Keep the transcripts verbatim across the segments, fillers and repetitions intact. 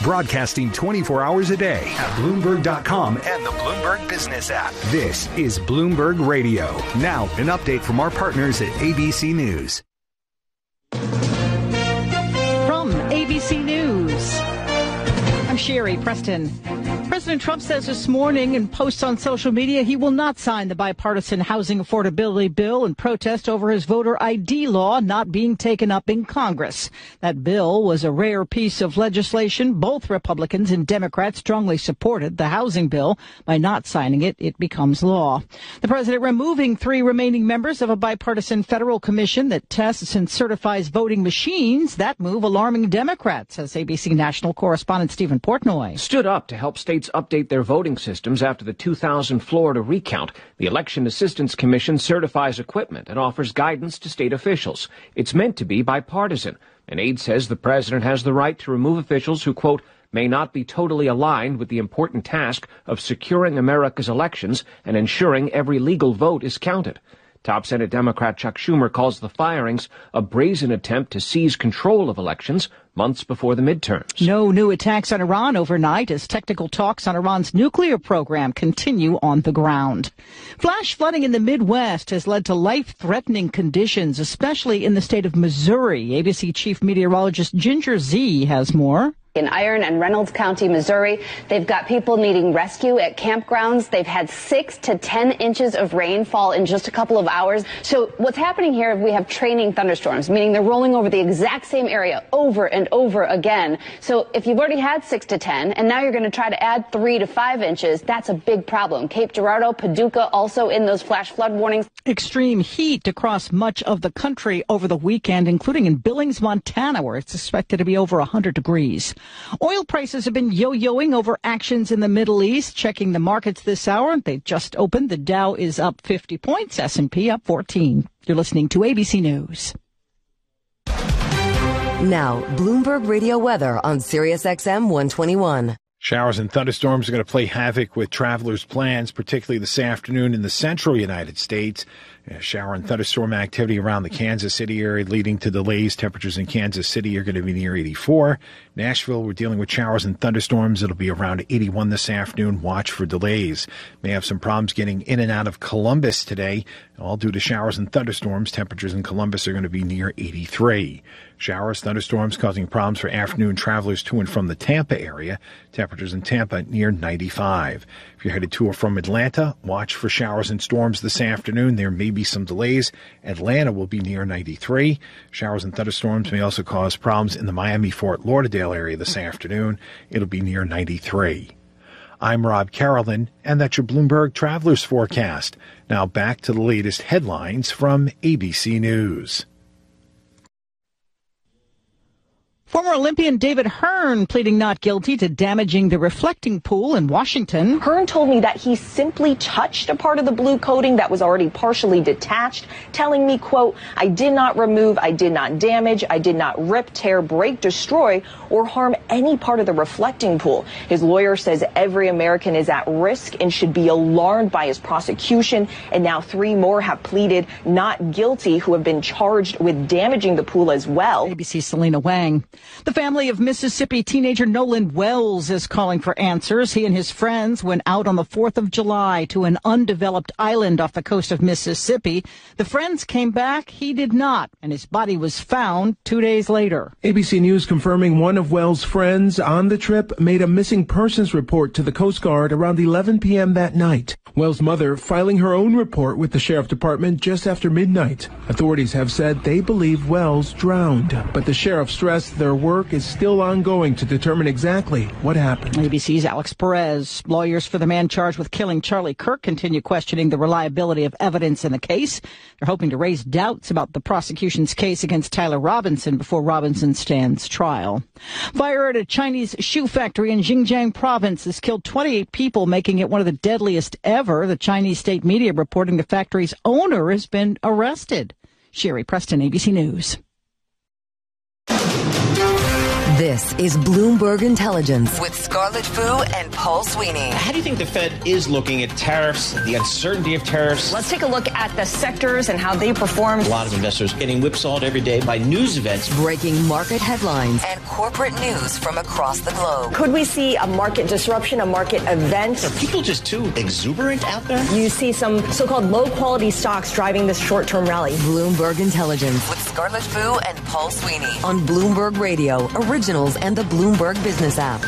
broadcasting twenty-four hours a day at Bloomberg dot com and the Bloomberg Business app. This is Bloomberg Radio. Now, an update from our partners at A B C News. From A B C News, I'm Sherry Preston. President Trump says this morning in posts on social media he will not sign the bipartisan housing affordability bill in protest over his voter I D law not being taken up in Congress. That bill was a rare piece of legislation. Both Republicans and Democrats strongly supported the housing bill. By not signing it, it becomes law. The president removing three remaining members of a bipartisan federal commission that tests and certifies voting machines. That move alarming Democrats, says A B C national correspondent Stephen Portnoy. Stood up to help states update their voting systems after the two thousand Florida recount. The Election Assistance Commission certifies equipment and offers guidance to state officials. It's meant to be bipartisan. An aide says the president has the right to remove officials who, quote, may not be totally aligned with the important task of securing America's elections and ensuring every legal vote is counted. Top Senate Democrat Chuck Schumer calls the firings a brazen attempt to seize control of elections months before the midterms. No new attacks on Iran overnight as technical talks on Iran's nuclear program continue on the ground. Flash flooding in the Midwest has led to life-threatening conditions, especially in the state of Missouri. A B C chief meteorologist Ginger Zee has more. In Iron and Reynolds County, Missouri, they've got people needing rescue at campgrounds. They've had six to ten inches of rain fall in just a couple of hours. So what's happening here, we have training thunderstorms, meaning they're rolling over the exact same area over and over again. So if you've already had six to ten, and now you're going to try to add three to five inches, that's a big problem. Cape Girardeau, Paducah, also in those flash flood warnings. Extreme heat across much of the country over the weekend, including in Billings, Montana, where it's expected to be over one hundred degrees. Oil prices have been yo-yoing over actions in the Middle East. Checking the markets this hour, they just opened. The Dow is up fifty points, S and P up fourteen. You're listening to A B C News. Now, Bloomberg Radio weather on Sirius X M one twenty-one. Showers and thunderstorms are going to play havoc with travelers' plans, particularly this afternoon in the central United States. Uh, shower and thunderstorm activity around the Kansas City area leading to delays. Temperatures in Kansas City are going to be near eighty-four. Nashville, we're dealing with showers and thunderstorms. It'll be around eighty-one this afternoon. Watch for delays. May have some problems getting in and out of Columbus today, all due to showers and thunderstorms. Temperatures in Columbus are going to be near eighty-three. Showers, thunderstorms causing problems for afternoon travelers to and from the Tampa area. Temperatures in Tampa near ninety-five. If you're headed to or from Atlanta, watch for showers and storms this afternoon. There may be some delays. Atlanta will be near ninety-three. Showers and thunderstorms may also cause problems in the Miami-Fort Lauderdale area this afternoon. It'll be near ninety-three. I'm Rob Carolyn, and that's your Bloomberg Travelers Forecast. Now back to the latest headlines from A B C News. Former Olympian David Hearn pleading not guilty to damaging the reflecting pool in Washington. Hearn told me that he simply touched a part of the blue coating that was already partially detached, telling me, quote, I did not remove, I did not damage, I did not rip, tear, break, destroy, or harm any part of the reflecting pool. His lawyer says every American is at risk and should be alarmed by his prosecution. And now three more have pleaded not guilty who have been charged with damaging the pool as well. A B C's Selena Wang. The family of Mississippi teenager Nolan Wells is calling for answers. He and his friends went out on the fourth of July to an undeveloped island off the coast of Mississippi. The friends came back. He did not, and his body was found two days later. A B C News confirming one of Wells' friends on the trip made a missing persons report to the Coast Guard around eleven p.m. that night. Wells' mother filing her own report with the Sheriff Department just after midnight. Authorities have said they believe Wells drowned, but the sheriff stressed their work is still ongoing to determine exactly what happened. A B C's Alex Perez. Lawyers for the man charged with killing Charlie Kirk continue questioning the reliability of evidence in the case. They're hoping to raise doubts about the prosecution's case against Tyler Robinson before Robinson stands trial. Fire at a Chinese shoe factory in Xinjiang province has killed twenty-eight people, making it one of the deadliest ever. The Chinese state media reporting the factory's owner has been arrested. Sherry Preston, A B C News. This This is Bloomberg Intelligence with Scarlett Fu and Paul Sweeney. How do you think the Fed is looking at tariffs, the uncertainty of tariffs? Let's take a look at the sectors and how they perform. A lot of investors getting whipsawed every day by news events. Breaking market headlines and corporate news from across the globe. Could we see a market disruption, a market event? Are people just too exuberant out there? You see some so-called low-quality stocks driving this short-term rally. Bloomberg Intelligence with Scarlett Fu and Paul Sweeney on Bloomberg Radio, Originals, and the Bloomberg Business app.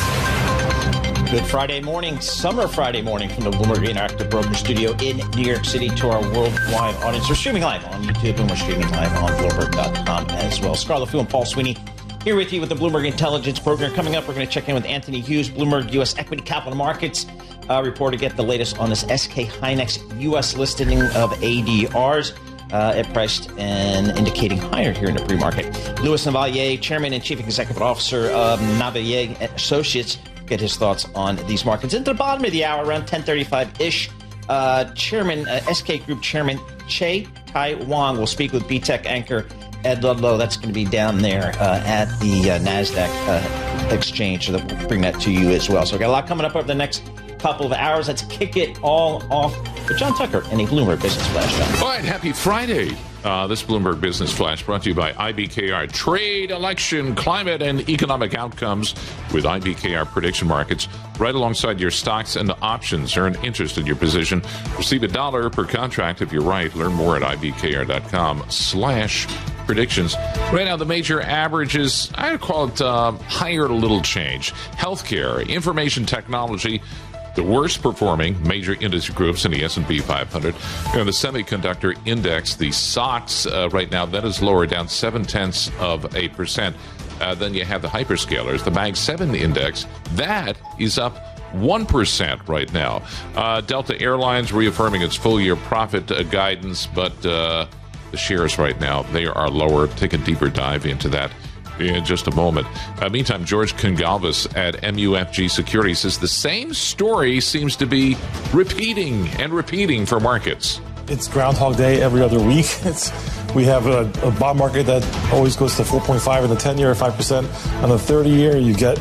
Good Friday morning, summer Friday morning from the Bloomberg Interactive Broker Studio in New York City to our worldwide audience. We're streaming live on YouTube and we're streaming live on Bloomberg dot com as well. Scarlett Fu and Paul Sweeney here with you with the Bloomberg Intelligence Program. Coming up, we're going to check in with Anthony Hughes, Bloomberg U S Equity Capital Markets uh, report to get the latest on this S K Hynix U S listing of A D Rs. Uh, it priced and indicating higher here in the pre-market. Louis Navellier, Chairman and Chief Executive Officer of Navellier Associates, get his thoughts on these markets. Into the bottom of the hour, around ten thirty-five-ish, uh, Chairman, uh, S K Group Chairman Che Tai Wang will speak with B Tech anchor Ed Ludlow. That's going to be down there uh, at the uh, NASDAQ uh, exchange, so that we'll bring that to you as well. So we've got a lot coming up over the next couple of hours. Let's kick it all off with John Tucker and a Bloomberg Business Flash. John. All right, happy Friday. Uh, this Bloomberg Business Flash brought to you by I B K R. Trade, election, climate, and economic outcomes with I B K R prediction markets right alongside your stocks and options. Earn interest in your position. Receive a dollar per contract if you're right. Learn more at I B K R dot com slash predictions. Right now, the major averages, I would call it uh, higher to little change. Healthcare, information technology, the worst performing major industry groups in the S and P five hundred. And the semiconductor index, the S O X, uh, right now, that is lower, down seven tenths of a percent. Uh, then you have the hyperscalers, the Mag seven index, that is up one percent right now. Uh, Delta Airlines reaffirming its full year profit uh, guidance, but uh, the shares right now, they are lower. Take a deeper dive into that in just a moment. Uh, meantime, George Congalvis at M U F G Securities says the same story seems to be repeating and repeating for markets. It's Groundhog Day every other week. It's we have a, a bond market that always goes to four point five in the ten-year, five percent on the thirty-year. You get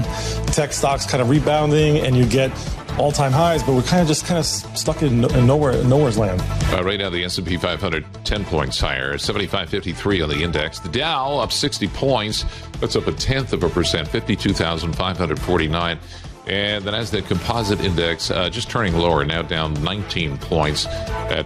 tech stocks kind of rebounding, and you get all-time highs, but we're kind of just kind of stuck in, in nowhere, in nowhere's land. Uh, right now, the S and P five hundred, ten points higher, seventy-five fifty-three on the index. The Dow up sixty points. That's up a tenth of a percent, fifty-two thousand five hundred forty-nine. And the NASDAQ Composite Index uh, just turning lower, now down nineteen points at